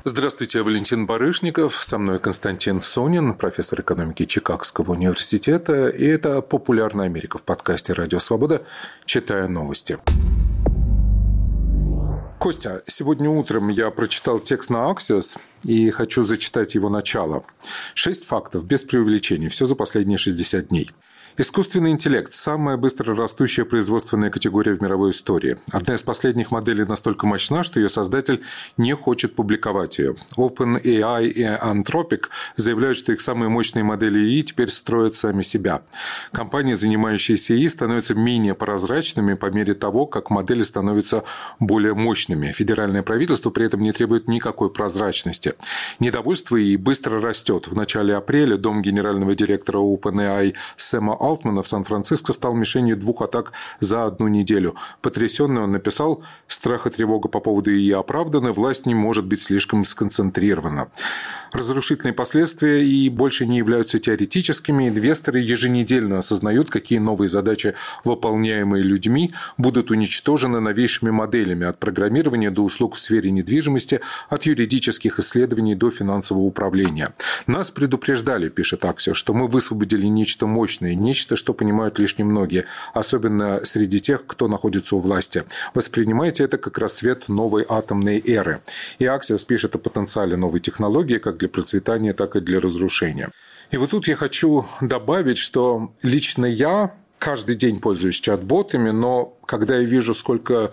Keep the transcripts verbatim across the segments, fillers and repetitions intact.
Здравствуйте, я Валентин Барышников, со мной Константин Сонин, профессор экономики Чикагского университета, и это «Популярная Америка» в подкасте «Радио Свобода. Читаю новости». Костя, сегодня утром я прочитал текст на Axios и хочу зачитать его начало. Шесть фактов, без преувеличений, все за последние шестьдесят дней. Искусственный интеллект – самая быстро растущая производственная категория в мировой истории. Одна из последних моделей настолько мощна, что ее создатель не хочет публиковать ее. OpenAI и Anthropic заявляют, что их самые мощные модели эй ай теперь строят сами себя. Компании, занимающиеся эй ай, становятся менее прозрачными по мере того, как модели становятся более мощными. Федеральное правительство при этом не требует никакой прозрачности. Недовольство эй ай быстро растет. В начале апреля дом генерального директора OpenAI Сэма Алтмана в Сан-Франциско стал мишенью двух атак за одну неделю. Потрясенный он написал: «Страх и тревога по поводу эй ай оправданы, власть не может быть слишком сконцентрирована». Разрушительные последствия эй ай больше не являются теоретическими. Инвесторы еженедельно осознают, какие новые задачи, выполняемые людьми, будут уничтожены новейшими моделями, от программирования до услуг в сфере недвижимости, от юридических исследований до финансового управления. «Нас предупреждали», пишет Axios, «что мы высвободили нечто мощное, нечто, что понимают лишь немногие, особенно среди тех, кто находится у власти. Воспринимайте это как рассвет новой атомной эры». И Axios пишет о потенциале новой технологии как для процветания, так и для разрушения. И вот тут я хочу добавить, что лично я каждый день пользуюсь чат-ботами, но когда я вижу, сколько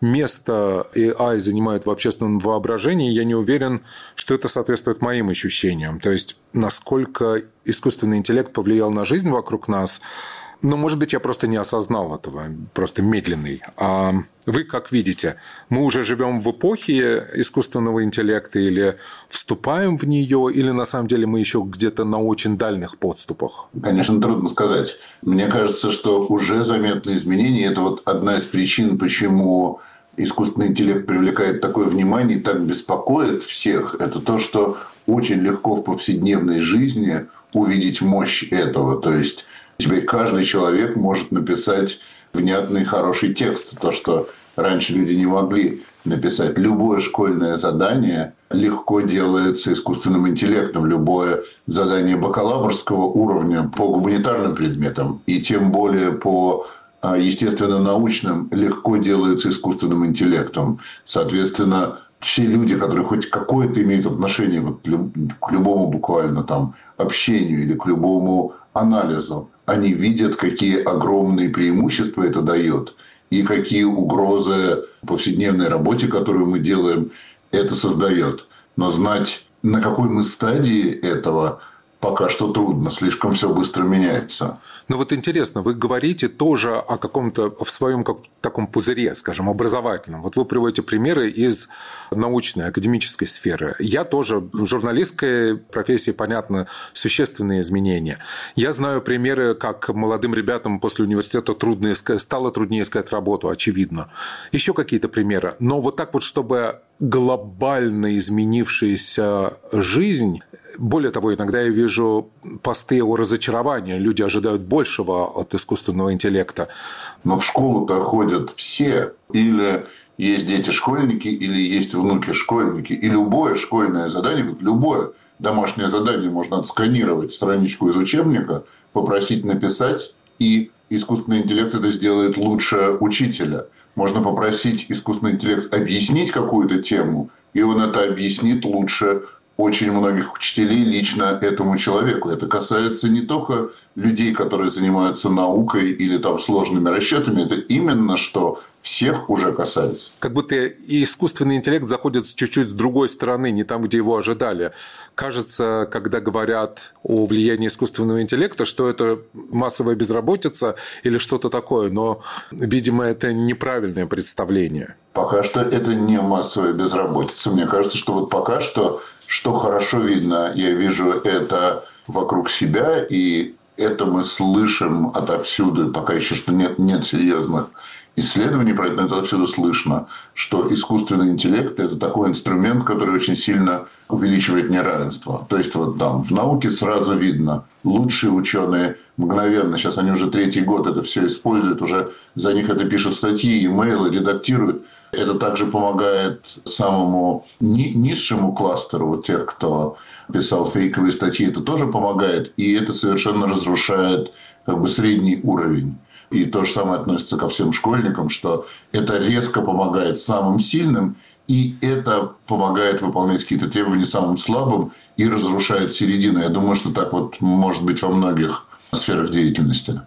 места эй ай занимает в общественном воображении, я не уверен, что это соответствует моим ощущениям. То есть, насколько искусственный интеллект повлиял на жизнь вокруг нас. Но, может быть, я просто не осознал этого, просто медленный. А вы как видите? Мы уже живем в эпохе искусственного интеллекта или вступаем в нее, или на самом деле мы еще где-то на очень дальних подступах? Конечно, трудно сказать. Мне кажется, что уже заметны изменения. Это вот одна из причин, почему искусственный интеллект привлекает такое внимание и так беспокоит всех. Это то, что очень легко в повседневной жизни увидеть мощь этого. То есть теперь каждый человек может написать внятный, хороший текст. То, что раньше люди не могли написать. Любое школьное задание легко делается искусственным интеллектом. Любое задание бакалаврского уровня по гуманитарным предметам и тем более по естественно-научным легко делается искусственным интеллектом. Соответственно, все люди, которые хоть какое-то имеют отношение вот к любому буквально там общению или к любому анализу, они видят, какие огромные преимущества это дает и какие угрозы повседневной работе, которую мы делаем, это создает. Но знать, на какой мы стадии этого, пока что трудно, слишком все быстро меняется. Ну вот интересно, вы говорите тоже о каком-то, в своем как, таком пузыре, скажем, образовательном. Вот вы приводите примеры из научной, академической сферы. Я тоже в журналистской профессии, понятно, существенные изменения. Я знаю примеры, как молодым ребятам после университета трудно искать, стало труднее искать работу, очевидно. Еще какие-то примеры. Но вот так вот, чтобы глобально изменившаяся жизнь. Более того, иногда я вижу посты о разочаровании. Люди ожидают большего от искусственного интеллекта. Но в школу-то ходят все. Или есть дети-школьники, или есть внуки-школьники. И любое школьное задание, любое домашнее задание можно отсканировать страничку из учебника, попросить написать, и искусственный интеллект это сделает лучше учителя. Можно попросить искусственный интеллект объяснить какую-то тему, и он это объяснит лучше очень многих учителей лично этому человеку. Это касается не только людей, которые занимаются наукой или там сложными расчетами, это именно что всех уже касается. Как будто и искусственный интеллект заходит чуть-чуть с другой стороны, не там, где его ожидали. Кажется, когда говорят о влиянии искусственного интеллекта, что это массовая безработица или что-то такое, но, видимо, это неправильное представление. Пока что это не массовая безработица. Мне кажется, что вот пока что, что хорошо видно, я вижу это вокруг себя, и это мы слышим отовсюду, пока еще что нет, нет серьезных исследований про это, но это отсюда слышно, что искусственный интеллект – это такой инструмент, который очень сильно увеличивает неравенство. То есть, вот там в науке сразу видно, лучшие ученые мгновенно, сейчас они уже третий год это все используют, уже за них это пишут статьи, имейлы, редактируют. Это также помогает самому ни- низшему кластеру, вот тех, кто писал фейковые статьи, это тоже помогает. И это совершенно разрушает как бы средний уровень. И то же самое относится ко всем школьникам, что это резко помогает самым сильным, и это помогает выполнять какие-то требования самым слабым и разрушает середину. Я думаю, что так вот может быть во многих сферах деятельности.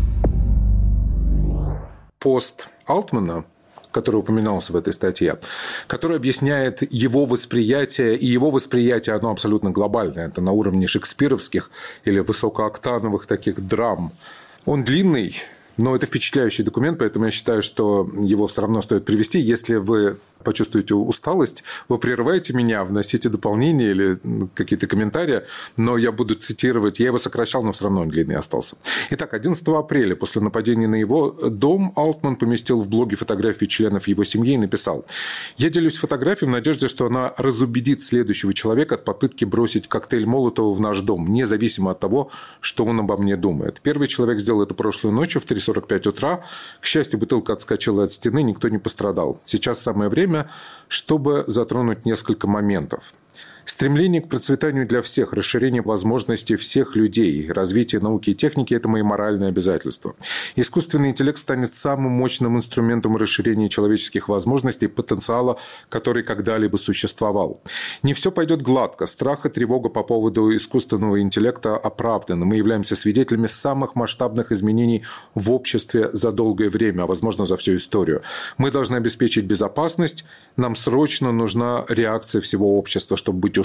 Пост Алтмана, который упоминался в этой статье, который объясняет его восприятие, и его восприятие, оно абсолютно глобальное. Это на уровне шекспировских или высокооктановых таких драм. Он длинный, но это впечатляющий документ, поэтому я считаю, что его все равно стоит привести. Если вы почувствуете усталость, вы прерываете меня, вносите дополнения или какие-то комментарии, но я буду цитировать. Я его сокращал, но все равно он длинный остался. Итак, одиннадцатого апреля, после нападения на его дом, Алтман поместил в блоге фотографии членов его семьи и написал: «Я делюсь фотографией в надежде, что она разубедит следующего человека от попытки бросить коктейль Молотова в наш дом, независимо от того, что он обо мне думает. Первый человек сделал это прошлой ночью в три сорок пять утра. К счастью, бутылка отскочила от стены, никто не пострадал. Сейчас самое время, чтобы затронуть несколько моментов. Стремление к процветанию для всех, расширение возможностей всех людей, развитие науки и техники – это мои моральные обязательства. Искусственный интеллект станет самым мощным инструментом расширения человеческих возможностей, потенциала, который когда-либо существовал. Не все пойдет гладко. Страх и тревога по поводу искусственного интеллекта оправданы. Мы являемся свидетелями самых масштабных изменений в обществе за долгое время, а возможно за всю историю. Мы должны обеспечить безопасность. Нам срочно нужна реакция всего общества, чтобы быть